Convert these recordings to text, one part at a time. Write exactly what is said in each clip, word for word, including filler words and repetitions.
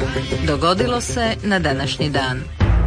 Dogodilo se na današnji dan.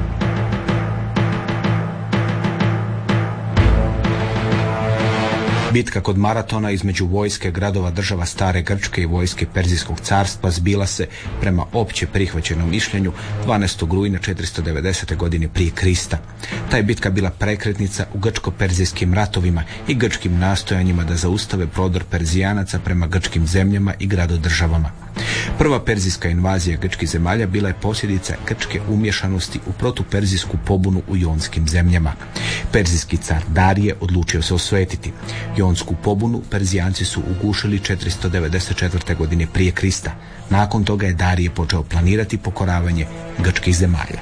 Bitka kod Maratona između vojske gradova država Stare Grčke i vojske Perzijskog carstva zbila se, prema opće prihvaćenom mišljenju, dvanaestog rujna četiristo devedesete. godine prije Krista. Ta je bitka bila prekretnica u grčko-perzijskim ratovima i grčkim nastojanjima da zaustave prodor Perzijanaca prema grčkim zemljama i gradodržavama. Prva perzijska invazija grčkih zemalja bila je posljedica grčke umješanosti u protuperzijsku pobunu u jonskim zemljama. Perzijski car Darije odlučio se osvetiti. Jonsku pobunu Perzijanci su ugušili četiristo devedeset četvrte. godine prije Krista. Nakon toga je Darije počeo planirati pokoravanje grčkih zemalja.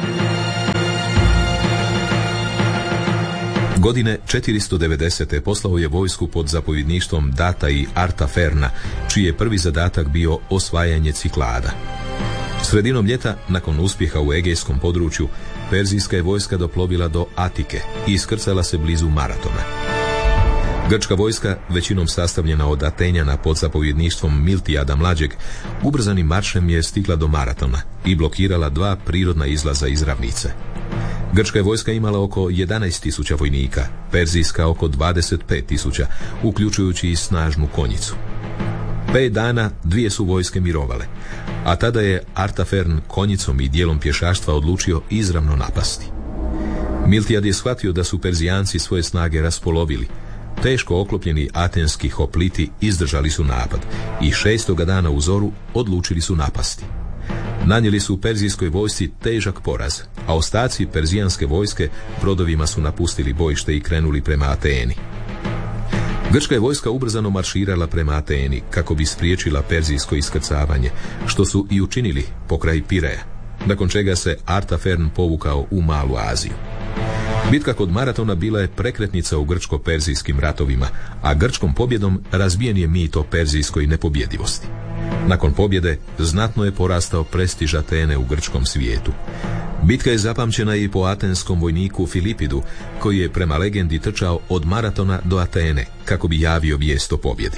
Godine četiristo devedesete. poslao je vojsku pod zapovjedništvom Data i Artaferna, čiji je prvi zadatak bio osvajanje Ciklada. Sredinom ljeta, nakon uspjeha u Egejskom području, perzijska je vojska doplovila do Atike i iskrcala se blizu Maratona. Grčka vojska, većinom sastavljena od Atenjana pod zapovjedništvom Miltijada Mlađeg, ubrzanim maršem je stigla do Maratona i blokirala dva prirodna izlaza iz ravnice. Grčka je vojska imala oko jedanaest tisuća vojnika, perzijska oko dvadeset pet tisuća, uključujući i snažnu konjicu. Pet dana dvije su vojske mirovale, a tada je Artafern konjicom i dijelom pješaštva odlučio izravno napasti. Miltijad je shvatio da su Perzijanci svoje snage raspolovili. Teško oklopljeni atenski hopliti izdržali su napad i šestoga dana u zoru odlučili su napasti. Nanijeli su perzijskoj vojsci težak poraz, a ostaci perzijanske vojske brodovima su napustili bojište i krenuli prema Ateni. Grčka je vojska ubrzano marširala prema Ateni kako bi spriječila perzijsko iskrcavanje, što su i učinili pokraj Pireja, nakon čega se Artafern povukao u Malu Aziju. Bitka kod Maratona bila je prekretnica u grčko-perzijskim ratovima, a grčkom pobjedom razbijen je mit o perzijskoj nepobjedivosti. Nakon pobjede znatno je porastao prestiž Atene u grčkom svijetu. Bitka je zapamćena i po atenskom vojniku Filipidu, koji je prema legendi trčao od Maratona do Atene kako bi javio vijest o pobjedi.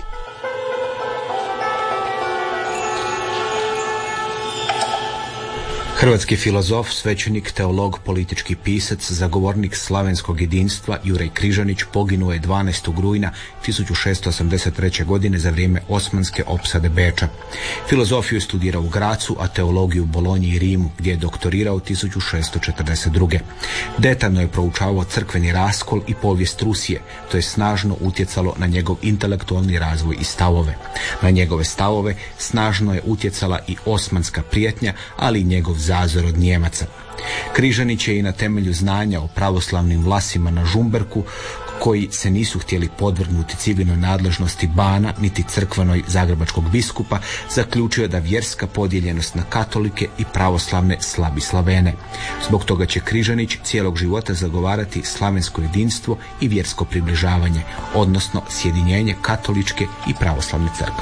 Hrvatski filozof, svećenik, teolog, politički pisac, zagovornik slavenskog jedinstva Juraj Križanić poginuo je dvanaestog rujna tisuću šesto osamdeset treće. godine za vrijeme osmanske opsade Beča. Filozofiju je studirao u Gracu, a teologiju u Bolonji i Rimu, gdje je doktorirao tisuću šesto četrdeset druge. Detaljno je proučavao crkveni raskol i povijest Rusije, to je snažno utjecalo na njegov intelektualni razvoj i stavove. Na njegove stavove snažno je utjecala i osmanska prijetnja, ali i njegov zazor od Njemaca. Križanić je i na temelju znanja o pravoslavnim vlasima na Žumberku, koji se nisu htjeli podvrgnuti civilnoj nadležnosti bana niti crkvenoj zagrebačkog biskupa, zaključio da vjerska podijeljenost na katolike i pravoslavne slabi Slavene. Zbog toga će Križanić cijelog života zagovarati slavensko jedinstvo i vjersko približavanje, odnosno sjedinjenje katoličke i pravoslavne crkve.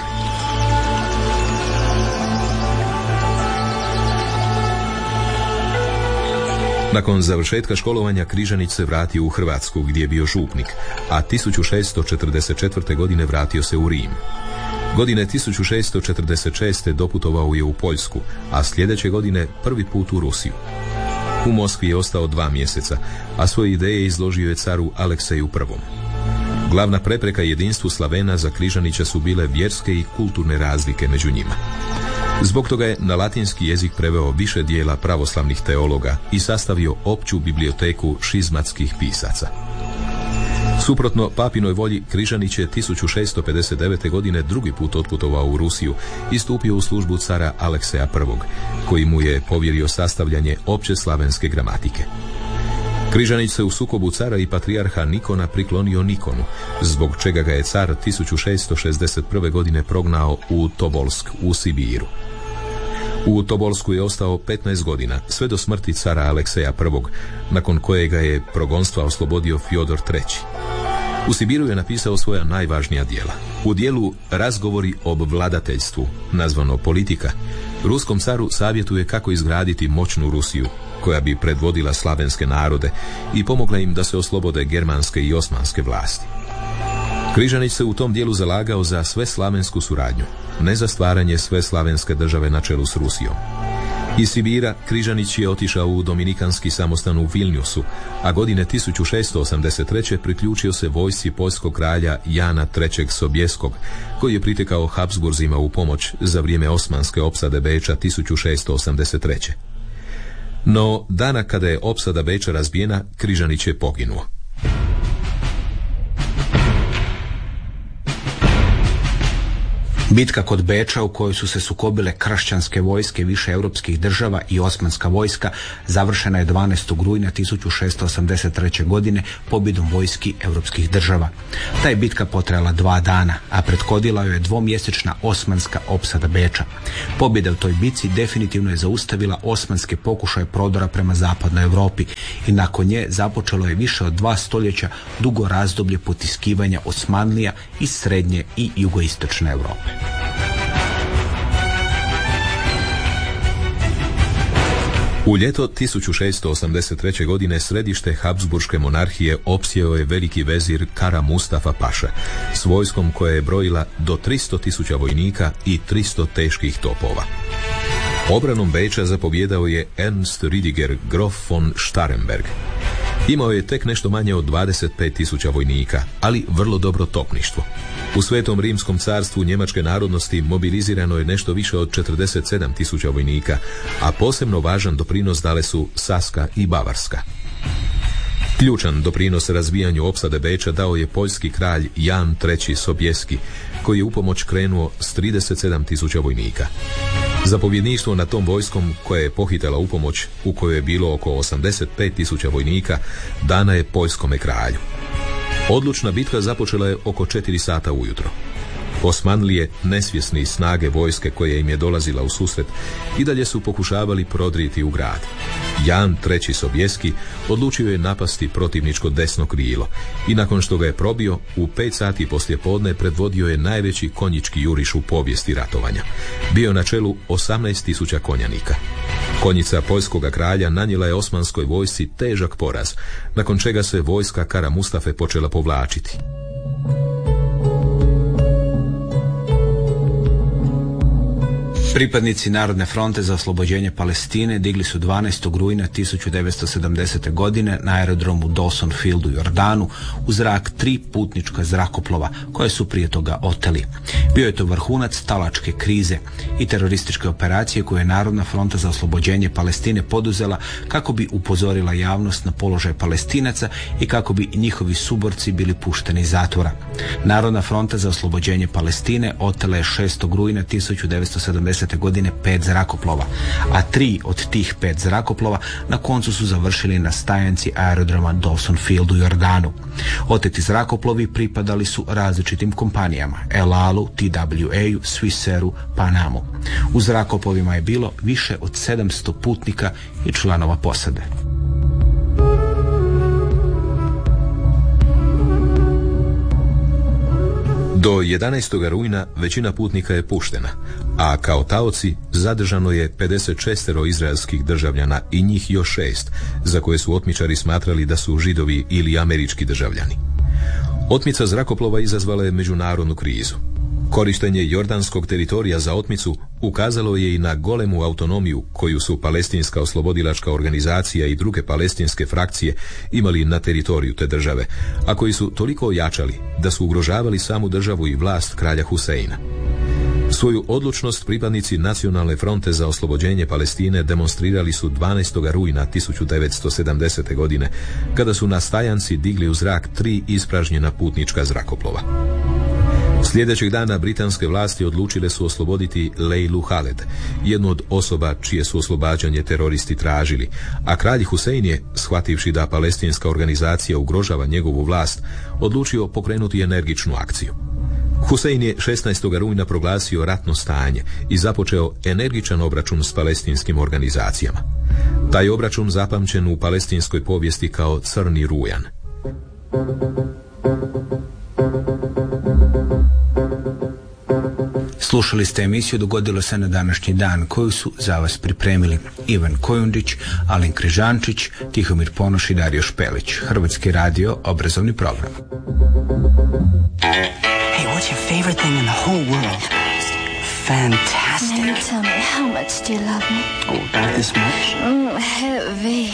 Nakon završetka školovanja Križanić se vratio u Hrvatsku gdje je bio župnik, a tisuću šesto četrdeset četvrte. godine vratio se u Rim. Godine tisuću šesto četrdeset šeste. doputovao je u Poljsku, a sljedeće godine prvi put u Rusiju. U Moskvi je ostao dva mjeseca, a svoje ideje izložio je caru Alekseju prvom. Glavna prepreka jedinstvu Slavena za Križanića su bile vjerske i kulturne razlike među njima. Zbog toga je na latinski jezik preveo više dijela pravoslavnih teologa i sastavio opću biblioteku šizmatskih pisaca. Suprotno papinoj volji, Križanić je tisuću šesto pedeset devete. godine drugi put otputovao u Rusiju i stupio u službu cara Alekseja prvog, koji mu je povjerio sastavljanje opće slavenske gramatike. Križanić se u sukobu cara i patrijarha Nikona priklonio Nikonu, zbog čega ga je car tisuću šesto šezdeset prve. godine prognao u Tobolsk u Sibiru. U Tobolsku je ostao petnaest godina, sve do smrti cara Alekseja prvog, nakon kojega je progonstva oslobodio Fjodor treći. U Sibiru je napisao svoja najvažnija djela. U dijelu Razgovori o vladateljstvu, nazvano Politika, ruskom caru savjetuje kako izgraditi moćnu Rusiju, koja bi predvodila slavenske narode i pomogla im da se oslobode germanske i osmanske vlasti. Križanić se u tom dijelu zalagao za sveslavensku suradnju, ne za stvaranje sveslavenske države na čelu s Rusijom. Iz Sibira Križanić je otišao u dominikanski samostan u Vilniusu, a godine tisuću šesto osamdeset treće priključio se vojsci poljskog kralja Jana trećeg Sobjeskog, koji je pritekao Habsburzima u pomoć za vrijeme osmanske opsade Beča tisuću šesto osamdeset treće. No, dana kada je opsada Beča razbijena, Križanić je poginuo. Bitka kod Beča, u kojoj su se sukobile kršćanske vojske više europskih država i osmanska vojska, završena je dvanaestog rujna tisuću šesto osamdeset treće. godine pobjedom vojski europskih država. Ta je bitka potrajala dva dana, a prethodila joj je dvomjesečna osmanska opsada Beča. Pobjeda u toj bitci definitivno je zaustavila osmanske pokušaje prodora prema zapadnoj Europi i nakon nje započelo je više od dva stoljeća dugo razdoblje potiskivanja Osmanlija iz srednje i jugoistočne Europe. U ljeto tisuću šesto osamdeset treće. godine središte Habsburške monarhije opsjeo je veliki vezir Kara Mustafa Paša s vojskom koja je brojila do tristo tisuća vojnika i tristo teških topova. Obranom Beča zapovjedao je Ernst Rüdiger Grof von Staremberg. Imao je tek nešto manje od dvadeset pet tisuća vojnika, ali vrlo dobro topništvo. U Svetom Rimskom carstvu njemačke narodnosti mobilizirano je nešto više od četrdeset sedam tisuća vojnika, a posebno važan doprinos dale su Saska i Bavarska. Ključan doprinos razbijanju opsade Beča dao je poljski kralj Jan treći Sobjeski, koji je upomoć krenuo s trideset sedam tisuća vojnika. Zapovjedništvo nad tom vojskom, koja je pohitala upomoć, u kojoj je bilo oko osamdeset pet tisuća vojnika, dana je poljskome kralju. Odlučna bitka započela je oko četiri sata ujutro. Osmanlije, nesvjesni snage vojske koja im je dolazila u susret, i dalje su pokušavali prodrijeti u grad. Jan treći Sobjeski odlučio je napasti protivničko desno krilo i nakon što ga je probio, u pet sati poslijepodne predvodio je najveći konjički juriš u povijesti ratovanja. Bio na čelu osamnaest tisuća konjanika. Konjica poljskoga kralja nanijela je osmanskoj vojsci težak poraz, nakon čega se vojska Kara Mustafe počela povlačiti. Pripadnici Narodne fronte za oslobođenje Palestine digli su dvanaestog rujna tisuću devetsto sedamdesete. godine na aerodromu Dawson Field u Jordanu u zrak tri putnička zrakoplova koje su prije toga oteli. Bio je to vrhunac talačke krize i terorističke operacije koje je Narodna fronta za oslobođenje Palestine poduzela kako bi upozorila javnost na položaj Palestinaca i kako bi njihovi suborci bili pušteni iz zatvora. Narodna fronta za oslobođenje Palestine otela je šestog rujna tisuću devetsto sedamdesete. godine pet zrakoplova, a tri od tih pet zrakoplova na koncu su završili na stajanci aerodroma Dawson Field u Jordanu. Oteti zrakoplovi pripadali su različitim kompanijama: El Alu, T W A-u, Swissair-u, Panamu. U zrakoplovima je bilo više od sedamsto putnika i članova posade. Do jedanaestog rujna većina putnika je puštena, a kao taoci zadržano je pedeset šest izraelskih državljana i njih još šest, za koje su otmičari smatrali da su Židovi ili američki državljani. Otmica zrakoplova izazvala je međunarodnu krizu. Korištenje jordanskog teritorija za otmicu ukazalo je i na golemu autonomiju koju su Palestinska oslobodilačka organizacija i druge palestinske frakcije imali na teritoriju te države, a koji su toliko ojačali da su ugrožavali samu državu i vlast kralja Huseina. Svoju odlučnost pripadnici Nacionalne fronte za oslobođenje Palestine demonstrirali su dvanaestog rujna tisuću devetsto sedamdesete. godine, kada su na stajanci digli u zrak tri ispražnjena putnička zrakoplova. Sljedećeg dana britanske vlasti odlučile su osloboditi Lejlu Haled, jednu od osoba čije su oslobađanje teroristi tražili, a kralj Husein je, shvativši da palestinska organizacija ugrožava njegovu vlast, odlučio pokrenuti energičnu akciju. Husein je šesnaestog rujna proglasio ratno stanje i započeo energičan obračun s palestinskim organizacijama. Taj obračun zapamćen u palestinskoj povijesti kao Crni rujan. Slušali ste emisiju Dogodilo se na današnji dan, koju su za vas pripremili Ivan Kojundić, Alen Križančić, Tihomir Ponoš i Dario Špelić. Hrvatski radio, obrazovni program. Hey, what's your favorite thing in the whole world? fantastic. Now you tell me, how much do you love me? Oh, about this much. Mm, heavy.